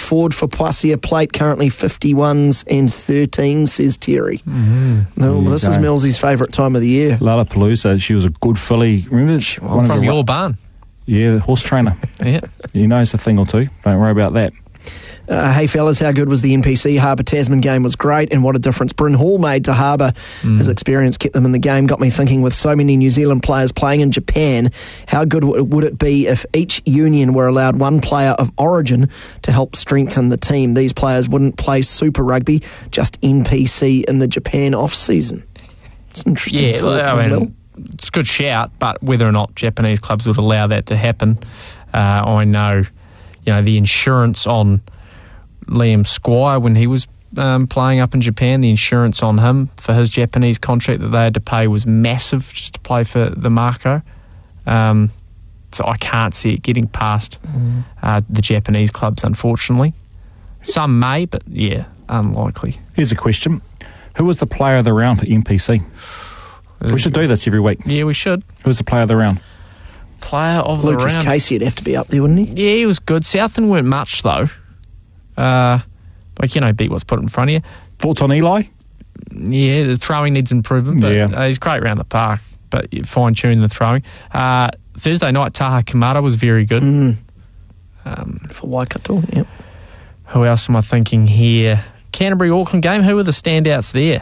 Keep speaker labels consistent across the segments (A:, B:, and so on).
A: forward for Poissia Plate, currently 51s and 13, says Terry. This is Millsy's favourite time of the year.
B: Lollapalooza, she was a good filly. Remember?
C: From your barn.
B: Yeah, the horse trainer.
C: Yeah.
B: He knows a thing or two. Don't worry about that.
A: Hey fellas, how good was the NPC? Harbour Tasman game was great, and what a difference Bryn Hall made to Harbour. His experience kept them in the game. Got me thinking, with so many New Zealand players playing in Japan, how good would it be if each union were allowed one player of origin to help strengthen the team? These players wouldn't play Super Rugby, just NPC in the Japan off-season. It's an interesting thought from Will.
C: It's a good shout, but whether or not Japanese clubs would allow that to happen, I know, the insurance on Liam Squire when he was playing up in Japan, the insurance on him for his Japanese contract that they had to pay was massive just to play for the Mako. So I can't see it getting past the Japanese clubs, unfortunately. Some may, but unlikely.
B: Here's a question. Who was the player of the round for NPC? We should do this every week.
C: Yeah, we should.
B: Who was the player of the round?
C: Player of the round?
A: Lucas Casey would have to be up there, wouldn't he?
C: Yeah, he was good. Southern weren't much, though. Beat what's put in front of you.
B: Thoughts on Eli?
C: Yeah, the throwing needs improvement, but he's great around the park, but fine-tune the throwing. Thursday night, Taha Kamara was very good.
A: For Waikato, yep.
C: Who else am I thinking here? Canterbury-Auckland game, who were the standouts there?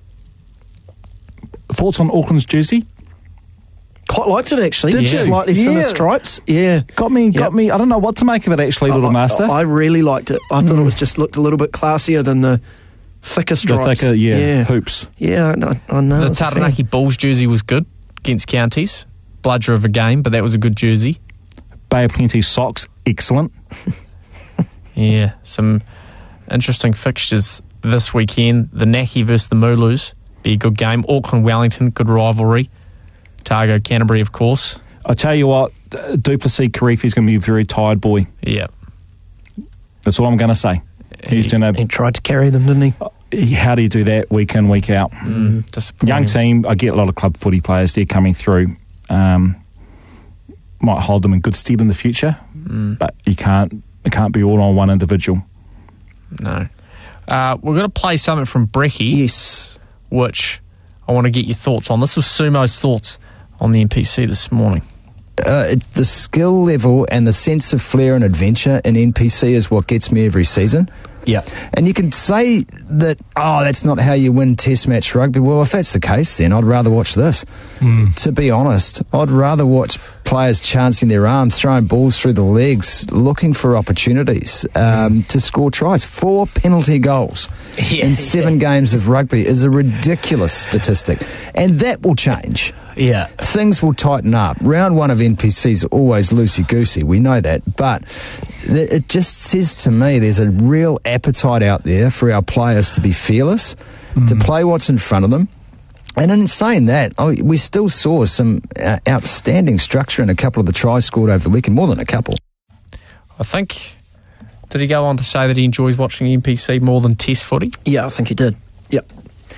B: Thoughts on Auckland's jersey?
A: Quite liked it, actually.
B: Did you?
A: Slightly thinner stripes. Yeah.
B: Got me. I don't know what to make of it, actually, Little Master.
A: I really liked it. I thought it was just looked a little bit classier than the thicker stripes.
B: The thicker, hoops.
A: Yeah, I know.
C: The Taranaki Bulls jersey was good against Counties. Bludger of a game, but that was a good jersey.
B: Bay of Plenty socks, excellent.
C: Yeah, some interesting fixtures this weekend. The Naki versus the Mooloos, be a good game. Auckland-Wellington, good rivalry. Otago, Canterbury, of course.
B: I tell you what, Duplessis Karifi's going to be a very tired boy.
C: Yeah.
B: That's all I'm going to say.
A: He tried to carry them, didn't
B: he? How do you do that week in, week out? Young team, I get a lot of club footy players there coming through. Might hold them in good stead in the future, but it can't be all on one individual.
C: No. We're going to play something from Brecky.
A: Yes.
C: Which I want to get your thoughts on. This was Sumo's thoughts on the NPC this morning.
D: The skill level and the sense of flair and adventure in NPC is what gets me every season.
A: Yeah.
D: And you can say that, that's not how you win test match rugby. Well, if that's the case, then I'd rather watch this. To be honest, I'd rather watch players chancing their arms, throwing balls through the legs, looking for opportunities to score tries. 4 penalty goals in 7 games of rugby is a ridiculous statistic. And that will change.
A: Yeah.
D: Things will tighten up. Round 1 of NPCs are always loosey-goosey. We know that. But it just says to me there's a real appetite out there for our players to be fearless, to play what's in front of them. And in saying that, we still saw some outstanding structure in a couple of the tries scored over the weekend, more than a couple.
C: I think, did he go on to say that he enjoys watching NPC more than test footy?
A: Yeah, I think he did. Yep.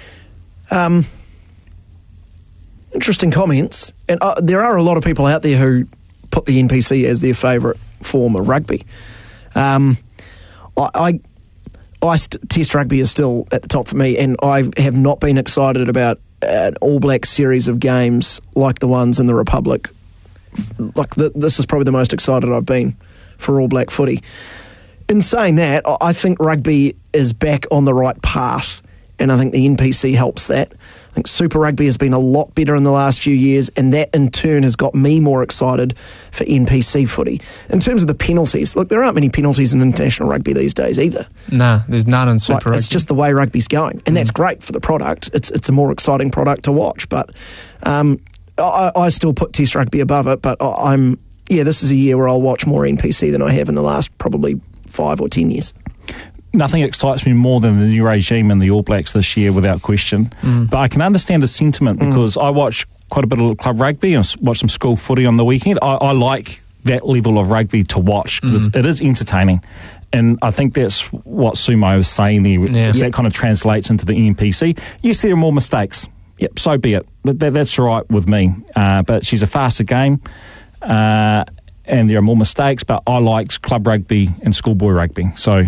A: Interesting comments. And there are a lot of people out there who put the NPC as their favourite form of rugby. Test rugby is still at the top for me, and I have not been excited about an All Blacks series of games like the ones in the Republic. This is probably the most excited I've been for All Black footy. In saying that, I think rugby is back on the right path, and I think the NPC helps that. I think Super Rugby has been a lot better in the last few years, and that in turn has got me more excited for NPC footy. In terms of the penalties, look, there aren't many penalties in international rugby these days either.
C: No, there's none in Super Rugby.
A: It's just the way rugby's going, and that's great for the product. It's a more exciting product to watch, but I still put Test Rugby above it, but this is a year where I'll watch more NPC than I have in the last probably 5 or 10 years.
B: Nothing excites me more than the new regime and the All Blacks this year, without question. But I can understand the sentiment because I watch quite a bit of club rugby and watch some school footy on the weekend. I like that level of rugby to watch because it is entertaining. And I think that's what Sumo is saying there. Yeah. That kind of translates into the NPC. Yes, there are more mistakes. Yep, so be it. That's all right with me. But she's a faster game. And there are more mistakes, but I like club rugby and schoolboy rugby. So